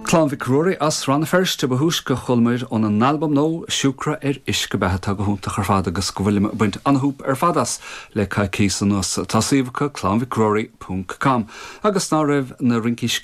Clán Vicrory as ran first to behús go chulmuid on an album nó siúcra isce bethe go húnta chu fada agus go bhfuil buint anhúp fadas le cai císan os tasíomhacha clánvicrory.com agus ná raibh na rinkis